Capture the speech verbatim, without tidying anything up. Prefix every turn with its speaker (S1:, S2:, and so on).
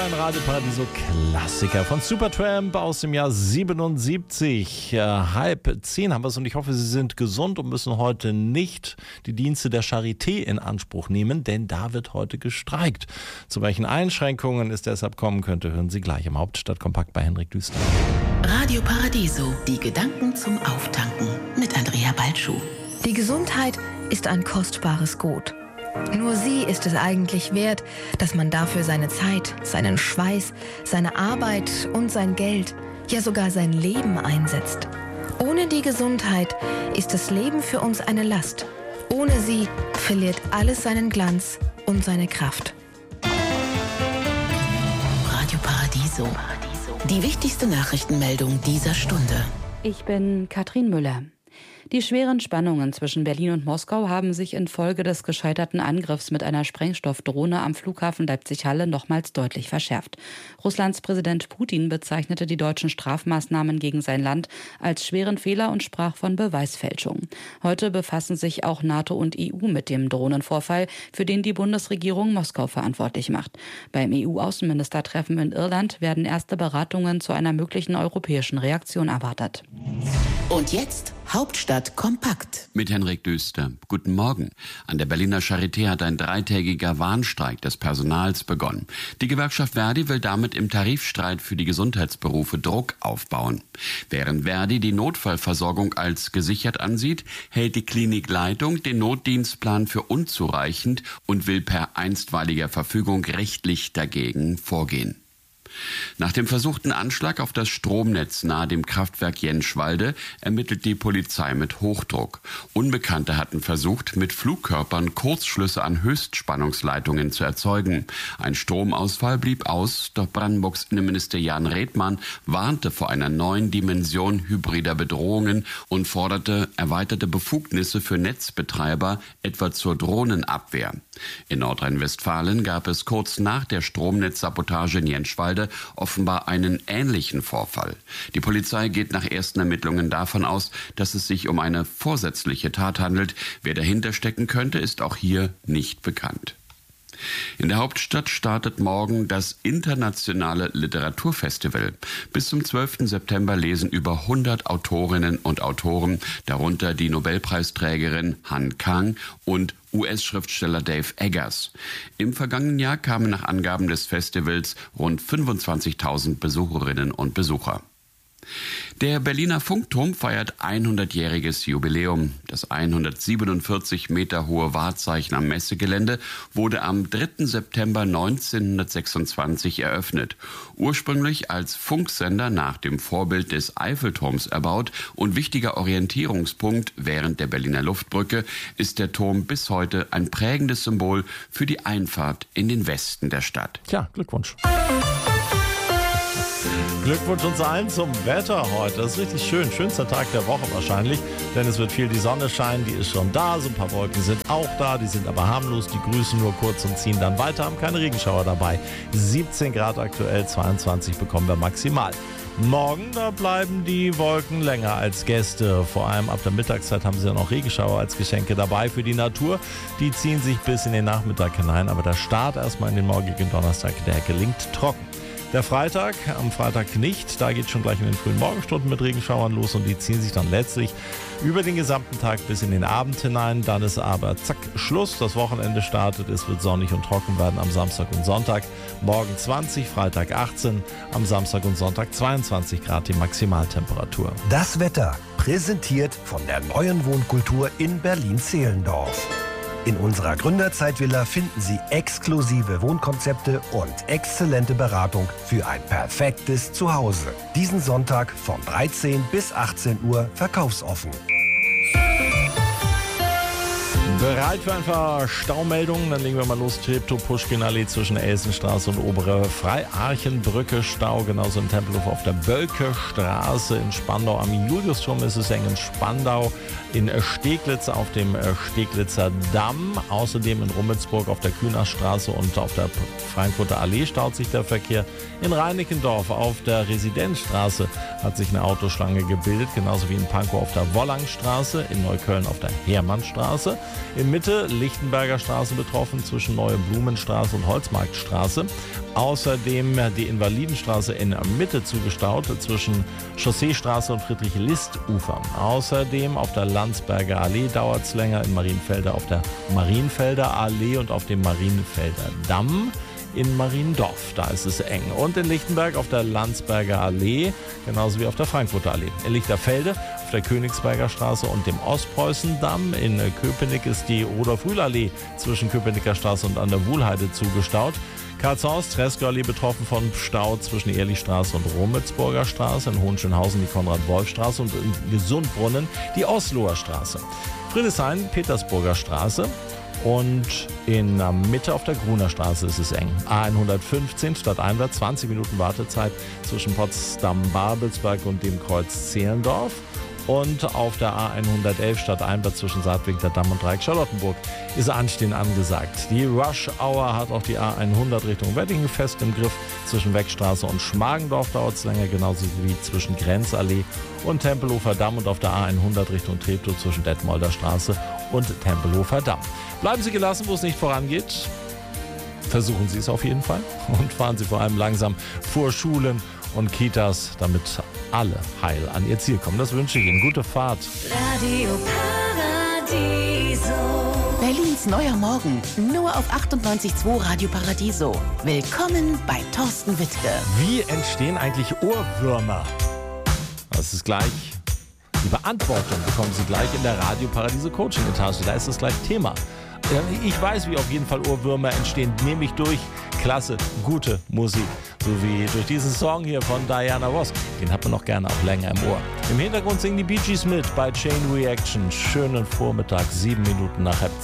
S1: Ein Radio-Paradiso Klassiker von Supertramp aus dem Jahr siebenundsiebzig. Äh, halb zehn haben wir es und ich hoffe, Sie sind gesund und müssen heute nicht die Dienste der Charité in Anspruch nehmen, denn da wird heute gestreikt. Zu welchen Einschränkungen es deshalb kommen könnte, hören Sie gleich im Hauptstadtkompakt bei Henrik Düster.
S2: Radio Paradiso, die Gedanken zum Auftanken mit Andrea Balschuh.
S3: Die Gesundheit ist ein kostbares Gut. Nur sie ist es eigentlich wert, dass man dafür seine Zeit, seinen Schweiß, seine Arbeit und sein Geld, ja sogar sein Leben einsetzt. Ohne die Gesundheit ist das Leben für uns eine Last. Ohne sie verliert alles seinen Glanz und seine Kraft.
S2: Radio Paradiso. Die wichtigste Nachrichtenmeldung dieser Stunde.
S4: Ich bin Katrin Müller. Die schweren Spannungen zwischen Berlin und Moskau haben sich infolge des gescheiterten Angriffs mit einer Sprengstoffdrohne am Flughafen Leipzig-Halle nochmals deutlich verschärft. Russlands Präsident Putin bezeichnete die deutschen Strafmaßnahmen gegen sein Land als schweren Fehler und sprach von Beweisfälschung. Heute befassen sich auch NATO und E U mit dem Drohnenvorfall, für den die Bundesregierung Moskau verantwortlich macht. Beim E U-Außenministertreffen in Irland werden erste Beratungen zu einer möglichen europäischen Reaktion erwartet.
S2: Und jetzt Hauptstadt kompakt.
S5: Mit Henrik Düster. Guten Morgen. An der Berliner Charité hat ein dreitägiger Warnstreik des Personals begonnen. Die Gewerkschaft Verdi will damit im Tarifstreit für die Gesundheitsberufe Druck aufbauen. Während Verdi die Notfallversorgung als gesichert ansieht, hält die Klinikleitung den Notdienstplan für unzureichend und will per einstweiliger Verfügung rechtlich dagegen vorgehen. Nach dem versuchten Anschlag auf das Stromnetz nahe dem Kraftwerk Jenschwalde ermittelt die Polizei mit Hochdruck. Unbekannte hatten versucht, mit Flugkörpern Kurzschlüsse an Höchstspannungsleitungen zu erzeugen. Ein Stromausfall blieb aus, doch Brandenburgs Innenminister Jan Redmann warnte vor einer neuen Dimension hybrider Bedrohungen und forderte erweiterte Befugnisse für Netzbetreiber, etwa zur Drohnenabwehr. In Nordrhein-Westfalen gab es kurz nach der Stromnetzsabotage in Jenschwalde offenbar einen ähnlichen Vorfall. Die Polizei geht nach ersten Ermittlungen davon aus, dass es sich um eine vorsätzliche Tat handelt. Wer dahinter stecken könnte, ist auch hier nicht bekannt. In der Hauptstadt startet morgen das internationale Literaturfestival. Bis zum zwölften September lesen über hundert Autorinnen und Autoren, darunter die Nobelpreisträgerin Han Kang und U S-Schriftsteller Dave Eggers. Im vergangenen Jahr kamen nach Angaben des Festivals rund fünfundzwanzigtausend Besucherinnen und Besucher. Der Berliner Funkturm feiert hundertjähriges Jubiläum. Das hundertsiebenundvierzig Meter hohe Wahrzeichen am Messegelände wurde am dritten September neunzehnhundertsechsundzwanzig eröffnet. Ursprünglich als Funksender nach dem Vorbild des Eiffelturms erbaut und wichtiger Orientierungspunkt während der Berliner Luftbrücke, ist der Turm bis heute ein prägendes Symbol für die Einfahrt in den Westen der Stadt.
S1: Tja, Glückwunsch. Glückwunsch uns allen zum Wetter heute. Das ist richtig schön. Schönster Tag der Woche wahrscheinlich, denn es wird viel die Sonne scheinen. Die ist schon da. So ein paar Wolken sind auch da. Die sind aber harmlos. Die grüßen nur kurz und ziehen dann weiter. Haben keine Regenschauer dabei. siebzehn Grad aktuell, zweiundzwanzig bekommen wir maximal. Morgen, da bleiben die Wolken länger als Gäste. Vor allem ab der Mittagszeit haben sie ja noch Regenschauer als Geschenke dabei für die Natur. Die ziehen sich bis in den Nachmittag hinein. Aber der Start erstmal in den morgigen Donnerstag, der gelingt trocken. Der Freitag, am Freitag nicht, da geht schon gleich in den frühen Morgenstunden mit Regenschauern los und die ziehen sich dann letztlich über den gesamten Tag bis in den Abend hinein. Dann ist aber zack, Schluss, das Wochenende startet, es wird sonnig und trocken werden am Samstag und Sonntag. Morgen zwanzig, Freitag achtzehn, am Samstag und Sonntag zweiundzwanzig Grad die Maximaltemperatur.
S6: Das Wetter präsentiert von der neuen Wohnkultur in Berlin-Zehlendorf. In unserer Gründerzeitvilla finden Sie exklusive Wohnkonzepte und exzellente Beratung für ein perfektes Zuhause. Diesen Sonntag von dreizehn bis achtzehn Uhr verkaufsoffen.
S1: Bereit für ein paar Staumeldungen? Dann legen wir mal los. Treptow-Puschkin-Allee zwischen Elsenstraße und Obere Freiarchenbrücke Stau. Genauso in Tempelhof auf der Bölke-Straße. In Spandau am Juliusturm ist es eng. In Spandau in Steglitz auf dem Steglitzer Damm. Außerdem in Rummelsburg auf der Kühnerstraße und auf der Frankfurter Allee staut sich der Verkehr. In Reinickendorf auf der Residenzstraße hat sich eine Autoschlange gebildet. Genauso wie in Pankow auf der Wollangstraße. In Neukölln auf der Hermannstraße. In Mitte Lichtenberger Straße betroffen zwischen Neue Blumenstraße und Holzmarktstraße. Außerdem die Invalidenstraße in Mitte zugestaut zwischen Chausseestraße und Friedrich-List-Ufer. Außerdem auf der Landsberger Allee dauert es länger, in Marienfelder auf der Marienfelder Allee und auf dem Marienfelder Damm. In Mariendorf, da ist es eng. Und in Lichtenberg auf der Landsberger Allee, genauso wie auf der Frankfurter Allee. In Lichterfelde auf der Königsberger Straße und dem Ostpreußendamm. In Köpenick ist die Rudolf-Rühl-Allee zwischen Köpenicker Straße und an der Wuhlheide zugestaut. Karlshorst, Tresckow-Allee betroffen von Stau zwischen Ehrlichstraße und Rummelsburger Straße. In Hohenschönhausen die Konrad-Wolf-Straße und in Gesundbrunnen die Osloer Straße. Friedrichshain, Petersburger Straße. Und in der Mitte auf der Gruner Straße ist es eng. A hundertfünfzehn stadteinwärts, zwanzig Minuten Wartezeit zwischen Potsdam-Babelsberg und dem Kreuz Zehlendorf. Und auf der A hundertelf stadteinwärts zwischen Saarbrücker Damm und Dreieck Charlottenburg ist Anstehen angesagt. Die Rush Hour hat auch die A hundert Richtung Weddingen fest im Griff. Zwischen Weckstraße und Schmargendorf dauert es länger, genauso wie zwischen Grenzallee und Tempelhofer Damm und auf der A hundert Richtung Treptow zwischen Detmolder Straße und Tempelhofer Damm. Bleiben Sie gelassen, wo es nicht vorangeht. Versuchen Sie es auf jeden Fall und fahren Sie vor allem langsam vor Schulen und Kitas, damit alle heil an ihr Ziel kommen. Das wünsche ich Ihnen. Gute Fahrt.
S2: Radio Paradiso. Berlins neuer Morgen. Nur auf achtundneunzig Komma zwei Radio Paradiso. Willkommen bei Thorsten Wittke.
S1: Wie entstehen eigentlich Ohrwürmer? Das ist gleich. Die Beantwortung bekommen Sie gleich in der Radio Paradiso Coaching Etage. Da ist das gleich Thema. Ich weiß, wie auf jeden Fall Ohrwürmer entstehen, nämlich durch klasse, gute Musik. So wie durch diesen Song hier von Diana Ross. Den hat man noch gerne auch länger im Ohr. Im Hintergrund singen die Bee Gees mit bei Chain Reaction. Schönen Vormittag, sieben Minuten nach halb